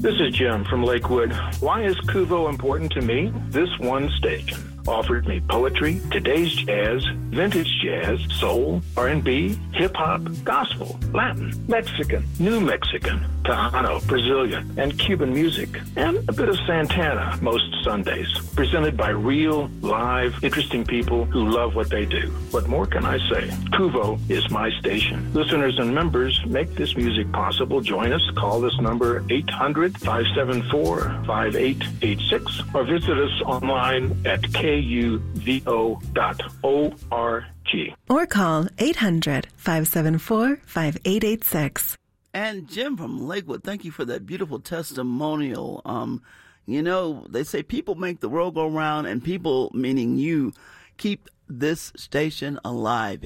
This is Jim from Lakewood. Why is Kuvo important to me? This one station offered me poetry, today's jazz, vintage jazz, soul, R&B, hip-hop, gospel, Latin, Mexican, New Mexican, Tejano, Brazilian, and Cuban music, and a bit of Santana most Sundays, presented by real, live, interesting people who love what they do. What more can I say? Kuvo is my station. Listeners and members make this music possible. Join us. Call this number 800-574-5886 or visit us online at kuvo.org. Or call 800-574-5886. And Jim from Lakewood, thank you for that beautiful testimonial. They say people make the world go round, and people, meaning you, keep this station alive.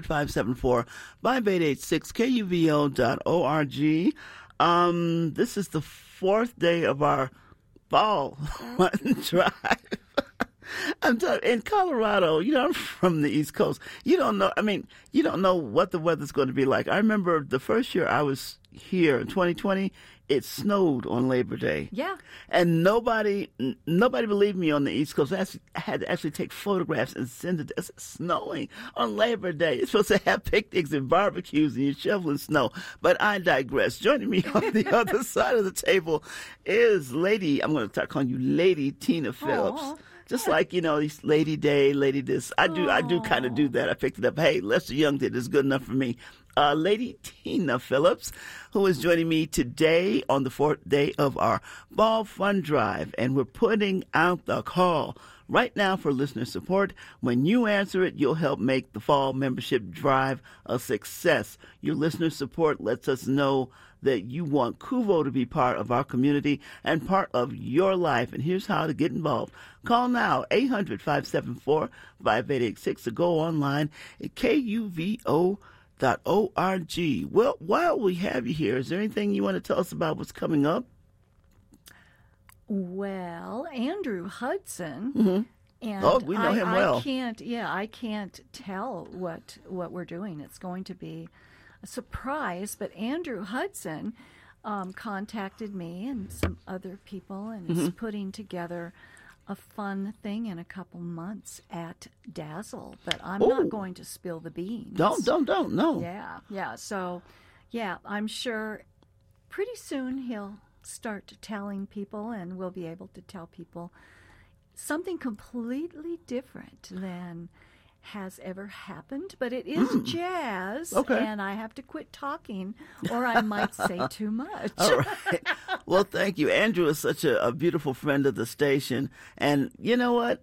800-574-5886, kuvo.org. This is the fourth day of our fall drive. I'm telling you, in Colorado, I'm from the East Coast. You don't know what the weather's going to be like. I remember the first year I was here in 2020, it snowed on Labor Day. Yeah. And nobody believed me on the East Coast. I had to actually take photographs and send it. It's snowing on Labor Day. You're supposed to have picnics and barbecues and you're shoveling snow. But I digress. Joining me on the other side of the table is I'm going to start calling you Lady Tina Phillips. Aww. Just like, these Lady Day, Lady this. I do kind of do that. I picked it up. Hey, Lester Young did this good enough for me. Lady Tina Phillips, who is joining me today on the fourth day of our Fall Fun Drive. And we're putting out the call right now for listener support. When you answer it, you'll help make the Fall Membership Drive a success. Your listener support lets us know that you want Kuvo to be part of our community and part of your life. And here's how to get involved. Call now, 800-574-5886, or go online at kuvo.org. Well, while we have you here, is there anything you want to tell us about what's coming up? Well, Andrew Hudson. Mm-hmm. And we know him well. I can't tell what we're doing. It's going to be a surprise, but Andrew Hudson contacted me and some other people and is putting together a fun thing in a couple months at Dazzle, but I'm not going to spill the beans. Don't, no. Yeah. So, I'm sure pretty soon he'll start telling people, and we'll be able to tell people something completely different than has ever happened, but it is jazz, and I have to quit talking or I might say too much. All right. Well, thank you. Andrew is such a beautiful friend of the station, and you know what?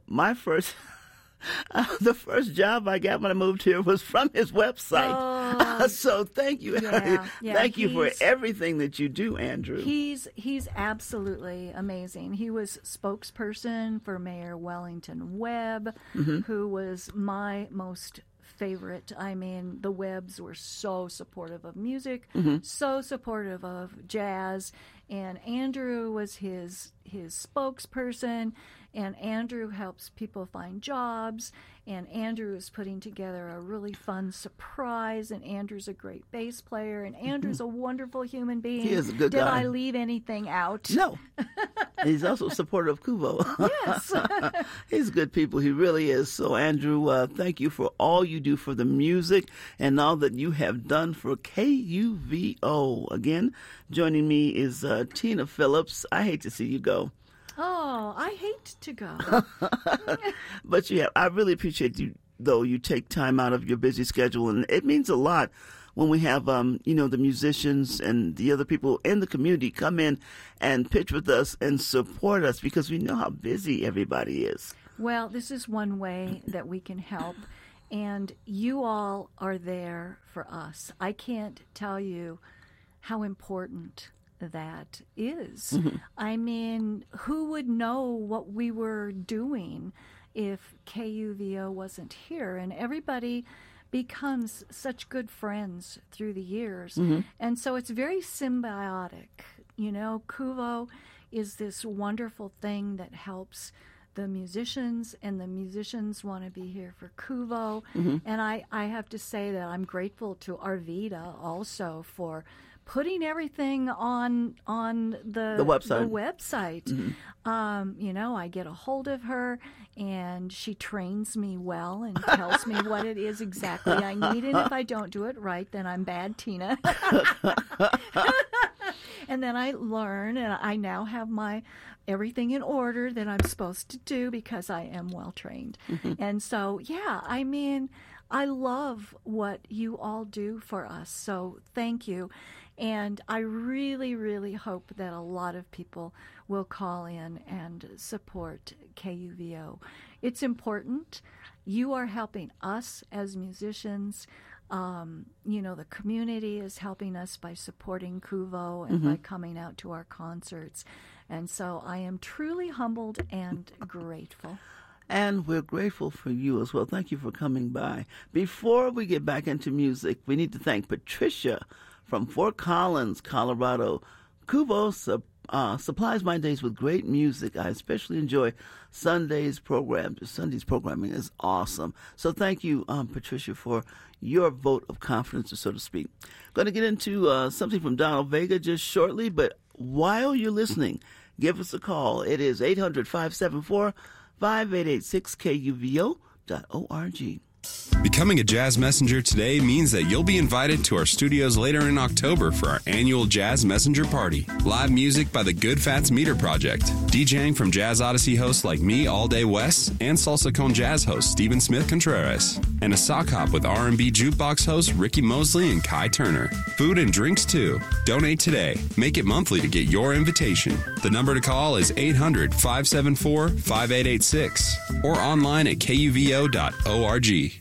The first job I got when I moved here was from his website. So thank you. Thank you for everything that you do, Andrew. He's absolutely amazing. He was spokesperson for Mayor Wellington Webb, who was my most favorite. I mean, the Webbs were so supportive of music, so supportive of jazz, and Andrew was his spokesperson, and Andrew helps people find jobs, and Andrew is putting together a really fun surprise, and Andrew's a great bass player, and Andrew's a wonderful human being. He is a good guy. Did I leave anything out? No. He's also supportive of Kuvo. Yes. He's good people. He really is. So, Andrew, thank you for all you do for the music and all that you have done for KUVO. Again, joining me is Tina Phillips. I hate to see you go. Oh, I hate to go. But I really appreciate you, though, you take time out of your busy schedule. And it means a lot when we have, the musicians and the other people in the community come in and pitch with us and support us because we know how busy everybody is. Well, this is one way that we can help. And you all are there for us. I can't tell you how important that is. I mean, who would know what we were doing if KUVO wasn't here? And everybody becomes such good friends through the years. And so it's very symbiotic. Kuvo is this wonderful thing that helps the musicians, and the musicians want to be here for Kuvo. And I have to say that I'm grateful to Arvida also for putting everything on the website. Mm-hmm. I get a hold of her, and she trains me well and tells me what it is exactly I need. And if I don't do it right, then I'm bad Tina. And then I learn, and I now have my everything in order that I'm supposed to do because I am well trained. Mm-hmm. And so, I love what you all do for us. So thank you. And I really, really hope that a lot of people will call in and support KUVO. It's important. You are helping us as musicians. The community is helping us by supporting KUVO and by coming out to our concerts. And so I am truly humbled and grateful. And we're grateful for you as well. Thank you for coming by. Before we get back into music, we need to thank Patricia from Fort Collins, Colorado. KUVO supplies my days with great music. I especially enjoy Sunday's program. Sunday's programming is awesome. So thank you, Patricia, for your vote of confidence, so to speak. Going to get into something from Donald Vega just shortly, but while you're listening, give us a call. It is 800-574-5886, KUVO.org. Becoming a Jazz Messenger today means that you'll be invited to our studios later in October for our annual Jazz Messenger Party. Live music by the Good Fats Meter Project. DJing from Jazz Odyssey hosts like me, All Day West, and Salsa Con Jazz host Stephen Smith Contreras. And a sock hop with R&B jukebox hosts Ricky Mosley and Kai Turner. Food and drinks too. Donate today. Make it monthly to get your invitation. The number to call is 800-574-5886 or online at kuvo.org.